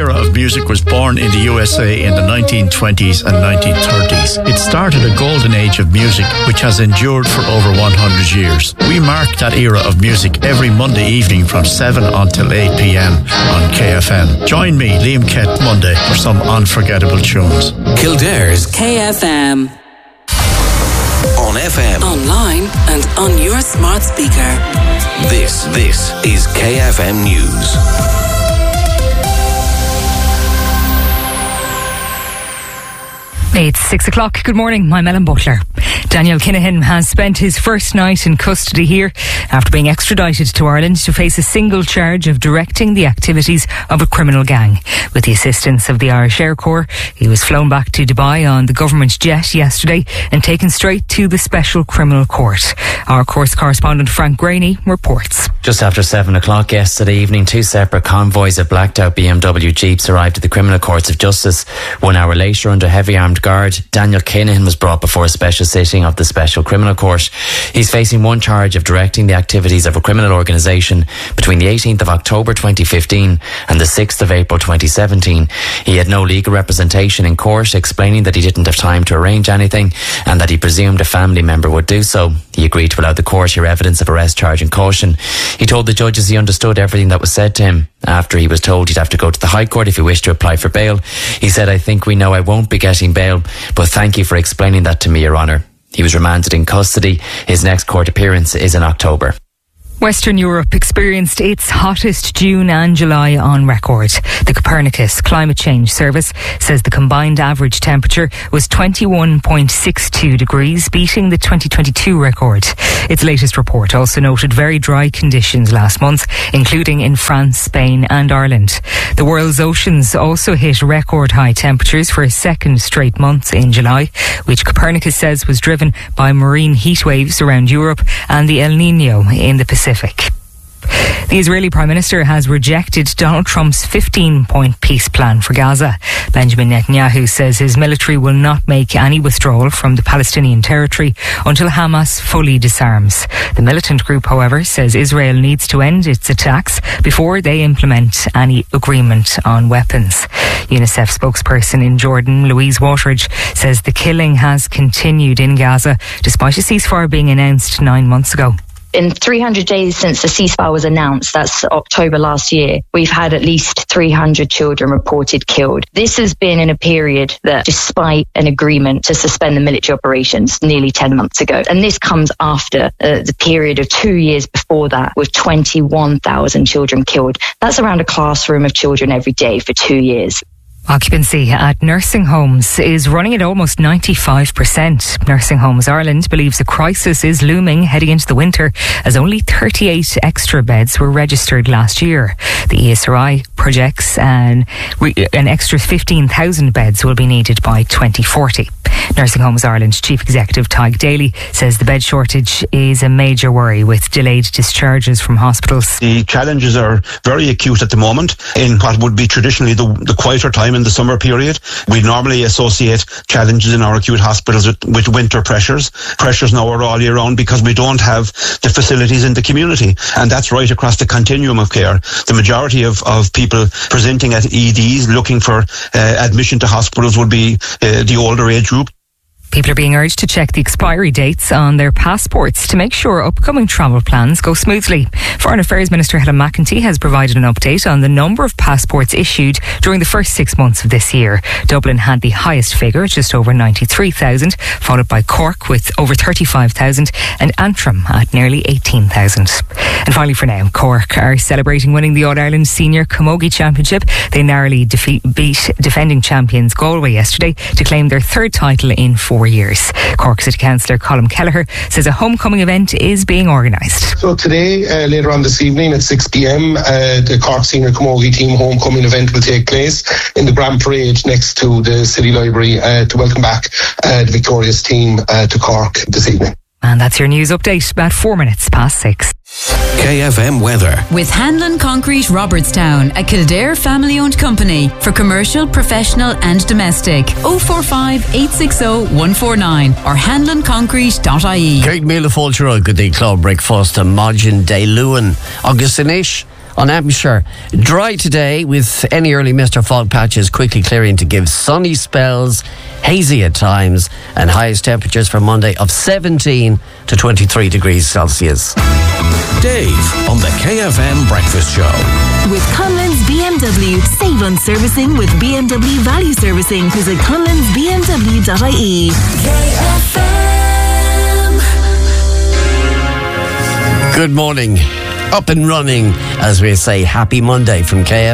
era of music was born in the USA in the 1920s and 1930s. It started a golden age of music which has endured for over 100 years. We mark that era of music every Monday evening from 7 until 8 p.m. on KFM. Join me, Liam Kett, Monday for some unforgettable tunes. Kildare's KFM. On FM, online and on your smart speaker. This is KFM News. It's 6 o'clock. Good morning. I'm Ellen Butler. Daniel Kinahan has spent his first night in custody here after being extradited to Ireland to face a single charge of directing the activities of a criminal gang. With the assistance of the Irish Air Corps, he was flown back to Dubai on the government jet yesterday and taken straight to the Special Criminal Court. Our course correspondent Frank Graney reports. Just after 7 o'clock yesterday evening, two separate convoys of blacked out BMW Jeeps arrived at the Criminal Courts of Justice. 1 hour later, under heavy armed guard, Daniel Kinahan was brought before a special sitting of the Special Criminal Court. He's facing one charge of directing the activities of a criminal organisation between the 18th of October 2015 and the 6th of April 2017. He had no legal representation in court, explaining that he didn't have time to arrange anything and that he presumed a family member would do so. He agreed to allow the court hear evidence of arrest charge and caution. He told the judges he understood everything that was said to him. After he was told he'd have to go to the High Court if he wished to apply for bail, he said, "I think we know I won't be getting bail, but thank you for explaining that to me, Your Honour." He was remanded in custody. His next court appearance is in October. Western Europe experienced its hottest June and July on record. The Copernicus Climate Change Service says the combined average temperature was 21.62 degrees, beating the 2022 record. Its latest report also noted very dry conditions last month, including in France, Spain and Ireland. The world's oceans also hit record high temperatures for a second straight month in July, which Copernicus says was driven by marine heat waves around Europe and the El Niño in the Pacific. The Israeli Prime Minister has rejected Donald Trump's 15-point peace plan for Gaza. Benjamin Netanyahu says his military will not make any withdrawal from the Palestinian territory until Hamas fully disarms. The militant group, however, says Israel needs to end its attacks before they implement any agreement on weapons. UNICEF spokesperson in Jordan, Louise Wateridge, says the killing has continued in Gaza despite a ceasefire being announced 9 months ago. In 300 days since the ceasefire was announced, that's October last year, we've had at least 300 children reported killed. This has been in a period that, despite an agreement to suspend the military operations nearly 10 months ago, and this comes after the period of 2 years before that with 21,000 children killed. That's around a classroom of children every day for 2 years. Occupancy at nursing homes is running at almost 95%. Nursing Homes Ireland believes a crisis is looming heading into the winter, as only 38 extra beds were registered last year. The ESRI projects an extra 15,000 beds will be needed by 2040. Nursing Homes Ireland Chief Executive Tig Daly says the bed shortage is a major worry, with delayed discharges from hospitals. The challenges are very acute at the moment in what would be traditionally the quieter time in the summer period. We normally associate challenges in our acute hospitals with winter pressures. Pressures now are all year round because we don't have the facilities in the community, and that's right across the continuum of care. The majority of people presenting at EDs looking for admission to hospitals would be the older age group. People are being urged to check the expiry dates on their passports to make sure upcoming travel plans go smoothly. Foreign Affairs Minister Helen McEntee has provided an update on the number of passports issued during the first 6 months of this year. Dublin had the highest figure, just over 93,000, followed by Cork with over 35,000 and Antrim at nearly 18,000. And finally for now, Cork are celebrating winning the All-Ireland Senior Camogie Championship. They narrowly beat defending champions Galway yesterday to claim their third title in 4 years. Cork City Councillor Colm Kelleher says a homecoming event is being organised. So today, later on this evening at 6 p.m, the Cork Senior Camogie Team homecoming event will take place in the Grand Parade next to the City Library to welcome back the victorious team to Cork this evening. And that's your news update, about 4 minutes past 6. KFM weather. With Hanlon Concrete Robertstown, a Kildare family-owned company for commercial, professional and domestic. 045 860 149 or hanlonconcrete.ie. Craig Mila Fulcher, good day club breakfast to Majin Day Lewin. August Inish. On Hampshire, dry today with any early mist or fog patches quickly clearing to give sunny spells, hazy at times, and highest temperatures for Monday of 17 to 23 degrees Celsius. Dave on the KFM Breakfast Show. With Conlon's BMW. Save on servicing with BMW Value Servicing. Visit conlonsbmw.ie. KFM. Good morning. Up and running, as we say. Happy Monday from KFM.